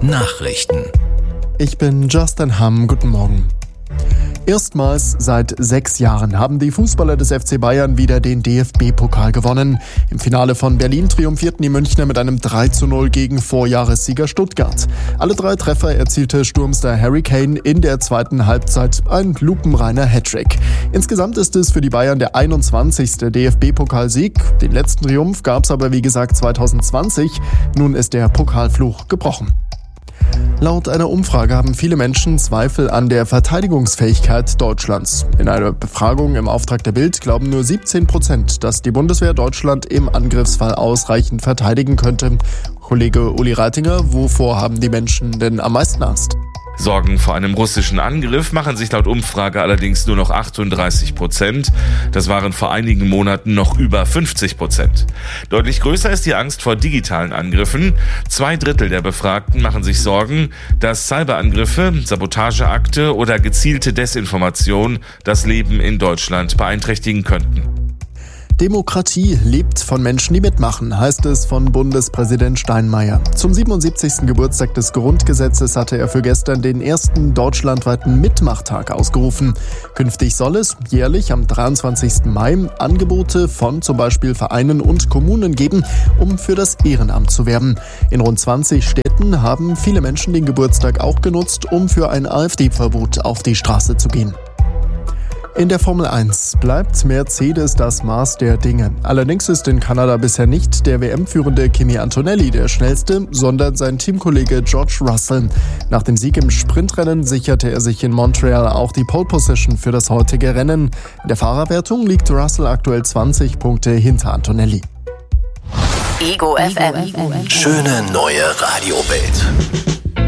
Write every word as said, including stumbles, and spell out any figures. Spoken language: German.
Nachrichten. Ich bin Justin Hamm, guten Morgen. Erstmals seit sechs Jahren haben die Fußballer des F C Bayern wieder den D F B-Pokal gewonnen. Im Finale von Berlin triumphierten die Münchner mit einem drei zu null gegen Vorjahressieger Stuttgart. Alle drei Treffer erzielte Sturmstar Harry Kane in der zweiten Halbzeit, ein lupenreiner Hattrick. Insgesamt ist es für die Bayern der einundzwanzigste D F B-Pokalsieg. Den letzten Triumph gab es aber wie gesagt zwanzig zwanzig. Nun ist der Pokalfluch gebrochen. Laut einer Umfrage haben viele Menschen Zweifel an der Verteidigungsfähigkeit Deutschlands. In einer Befragung im Auftrag der Bild glauben nur siebzehn Prozent, dass die Bundeswehr Deutschland im Angriffsfall ausreichend verteidigen könnte. Kollege Uli Reitinger, wovor haben die Menschen denn am meisten Angst? Sorgen vor einem russischen Angriff machen sich laut Umfrage allerdings nur noch achtunddreißig Prozent. Das waren vor einigen Monaten noch über fünfzig Prozent. Deutlich größer ist die Angst vor digitalen Angriffen. Zwei Drittel der Befragten machen sich Sorgen, dass Cyberangriffe, Sabotageakte oder gezielte Desinformation das Leben in Deutschland beeinträchtigen könnten. Demokratie lebt von Menschen, die mitmachen, heißt es von Bundespräsident Steinmeier. Zum siebenundsiebzigsten Geburtstag des Grundgesetzes hatte er für gestern den ersten deutschlandweiten Mitmachtag ausgerufen. Künftig soll es jährlich am dreiundzwanzigsten Mai Angebote von zum Beispiel Vereinen und Kommunen geben, um für das Ehrenamt zu werben. In rund zwanzig Städten haben viele Menschen den Geburtstag auch genutzt, um für ein AfD-Verbot auf die Straße zu gehen. In der Formel eins bleibt Mercedes das Maß der Dinge. Allerdings ist in Kanada bisher nicht der W M-führende Kimi Antonelli der schnellste, sondern sein Teamkollege George Russell. Nach dem Sieg im Sprintrennen sicherte er sich in Montreal auch die Pole Position für das heutige Rennen. In der Fahrerwertung liegt Russell aktuell zwanzig Punkte hinter Antonelli. Ego F M. Schöne neue Radiowelt.